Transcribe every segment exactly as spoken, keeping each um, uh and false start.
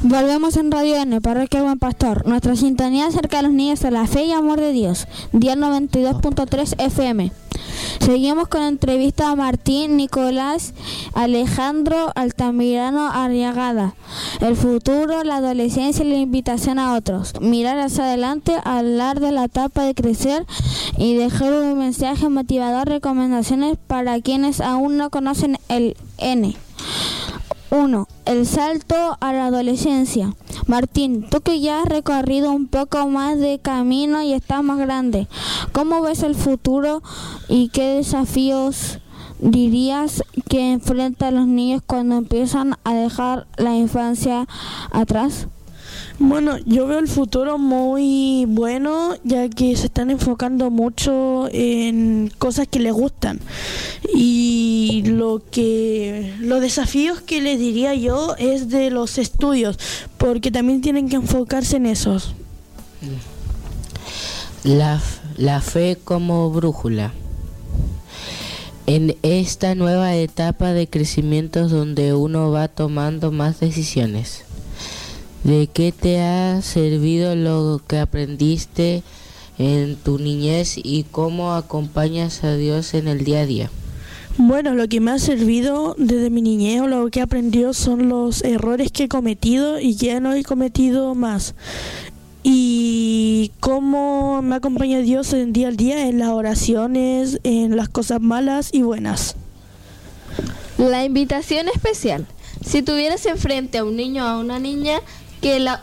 Volvemos en Radio N, Parroquia Buen Pastor. Nuestra sintonía acerca a los niños a la fe y amor de Dios. Dial noventa y dos punto tres F M. Seguimos con la entrevista a Martín Nicolás Alejandro Altamirano Arriagada. El futuro, la adolescencia y la invitación a otros. Mirar hacia adelante, hablar de la etapa de crecer y dejar un mensaje motivador, recomendaciones para quienes aún no conocen el N. uno. El salto a la adolescencia. Martín, tú que ya has recorrido un poco más de camino y estás más grande, ¿cómo ves el futuro y qué desafíos dirías que enfrentan los niños cuando empiezan a dejar la infancia atrás? Bueno, yo veo el futuro muy bueno, ya que se están enfocando mucho en cosas que les gustan. Y lo que los desafíos que les diría yo es de los estudios, porque también tienen que enfocarse en esos. La, la fe como brújula. En esta nueva etapa de crecimiento donde uno va tomando más decisiones. ¿De qué te ha servido lo que aprendiste en tu niñez y cómo acompañas a Dios en el día a día? Bueno, lo que me ha servido desde mi niñez o lo que he aprendido son los errores que he cometido y que ya no he cometido más. Y cómo me acompaña Dios en día al día en las oraciones, en las cosas malas y buenas. La invitación especial. Si tuvieras enfrente a un niño o a una niña que la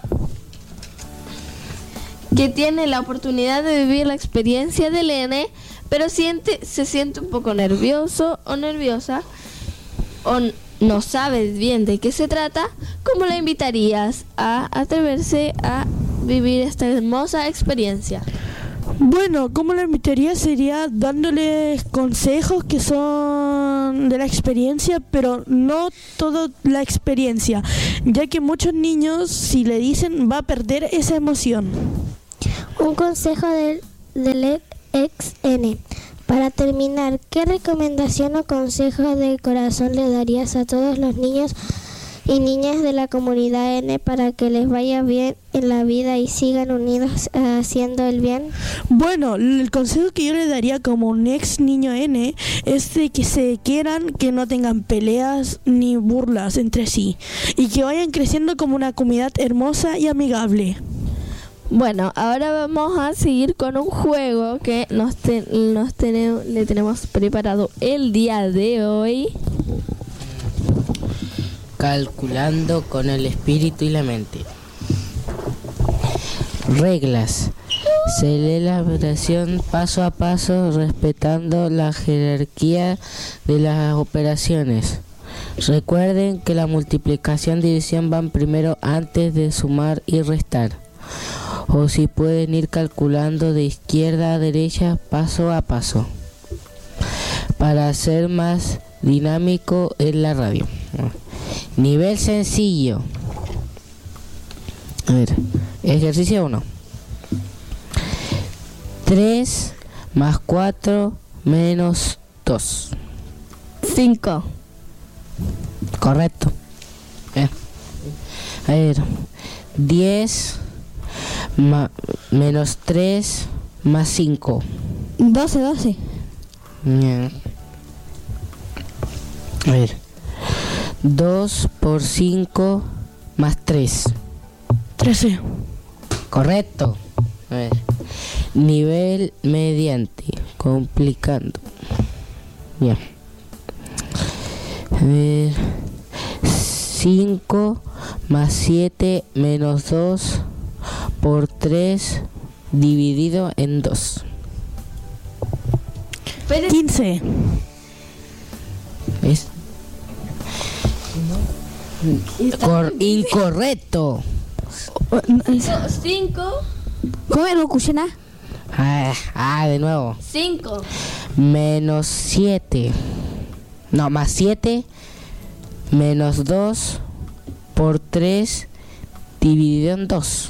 que tiene la oportunidad de vivir la experiencia del N, pero siente se siente un poco nervioso o nerviosa o no sabes bien de qué se trata, ¿cómo la invitarías a atreverse a vivir esta hermosa experiencia? Bueno, como la invitaría sería dándoles consejos que son de la experiencia, pero no toda la experiencia, ya que muchos niños, si le dicen, va a perder esa emoción. Un consejo del, del ex N. Para terminar, ¿qué recomendación o consejo de corazón le darías a todos los niños y niñas de la comunidad N para que les vaya bien en la vida y sigan unidos haciendo el bien? Bueno, el consejo que yo le daría como un ex niño N es de que se quieran, que no tengan peleas ni burlas entre sí y que vayan creciendo como una comunidad hermosa y amigable. Bueno, ahora vamos a seguir con un juego que nos, te, nos tenemos, le tenemos preparado el día de hoy. Calculando con el espíritu y la mente. Reglas. Se lee la operación paso a paso respetando la jerarquía de las operaciones. Recuerden que la multiplicación y división van primero antes de sumar y restar. O si pueden ir calculando de izquierda a derecha paso a paso. Para ser más dinámico en la radio. Nivel sencillo. A ver, ejercicio uno. tres más cuatro menos dos. cinco. Correcto. Eh. A ver, diez ma- menos tres más cinco. doce, doce. Bien. A ver. dos por cinco más tres. trece. Correcto. A ver. Nivel mediante. Complicando. Bien. A ver. cinco más siete menos dos por tres dividido en dos. quince. ¿Ves? Cor- incorrecto. cinco. ¿Cómo no escuché nada? Ah, ah, de nuevo. cinco. Menos siete. No, más siete menos dos por tres dividido en dos.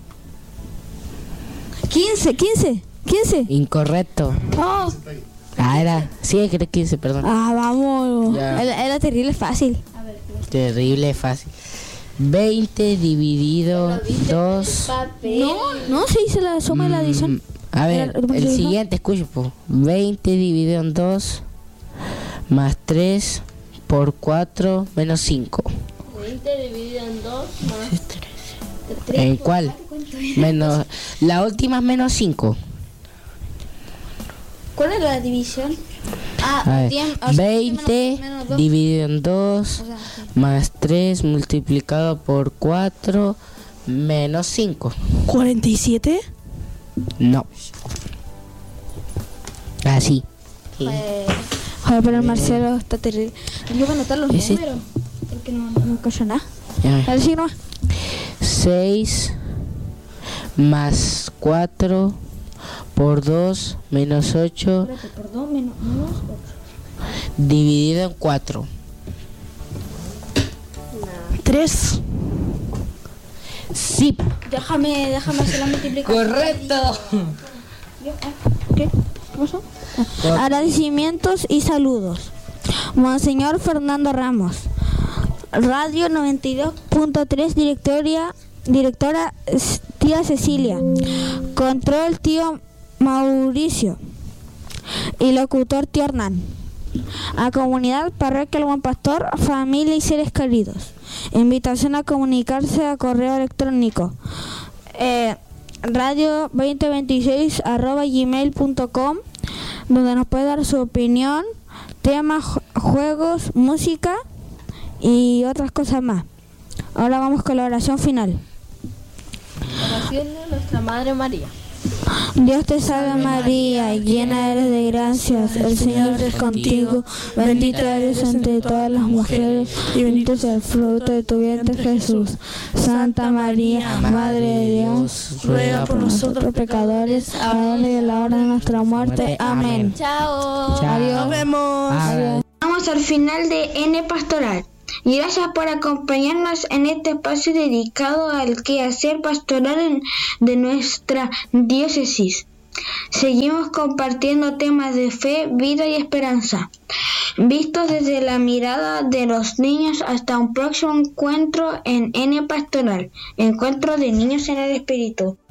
quince, quince, quince. Incorrecto. Oh. Ah, era. Sí, era quince, perdón. Ah, vamos. Ya. Era, era terrible fácil. Terrible, fácil. veinte dividido dos. No, no se dice la suma y la adición. A ver, Era- el siguiente, escucha, po. veinte dividido en dos más tres por cuatro menos cinco. veinte dividido en dos más ¿En cuál? Menos, la última es menos cinco. ¿Cuál es la división? Ah, A ver, diez, o sea, veinte menos- menos dos. dividido en dos O sea, sí. más tres multiplicado por cuatro menos cinco. ¿cuarenta y siete? No. Así. Eh, Joder, pero el Marcelo está terrible. Yo voy a anotar los Ese- números, porque no, no cayó nada. Ya. A ver si no. seis más cuatro por dos menos ocho Por dos menos, menos ocho. dividido en cuatro. ¿tres? Sí. Déjame, déjame hacer la multiplicación. Correcto. ¿Qué? ¿Qué pasó? Ah. Agradecimientos y saludos. Monseñor Fernando Ramos. Radio noventa y dos punto tres, directoria, directora S- tía Cecilia. Control tío Mauricio. Y locutor tío Hernán. A comunidad, parroquia El Buen Pastor, familia y seres queridos. Invitación a comunicarse a correo electrónico. Eh, radio veinte veintiséis arroba gmail punto com, donde nos puede dar su opinión, temas, ju- juegos, música y otras cosas más. Ahora vamos con la oración final. oración de nuestra Madre María. Dios te salve María, llena eres de gracias, el Señor es contigo, bendita eres entre todas las mujeres y bendito es el fruto de tu vientre Jesús. Santa María, Madre de Dios, ruega por nosotros pecadores, ahora y en la hora de nuestra muerte. Amén. Chao. Chao. Nos vemos. Ah, Vamos al final de N Pastoral. Gracias por acompañarnos en este espacio dedicado al quehacer pastoral en- de nuestra diócesis. Seguimos compartiendo temas de fe, vida y esperanza, vistos desde la mirada de los niños. Hasta un próximo encuentro en N Pastoral, encuentro de niños en el espíritu.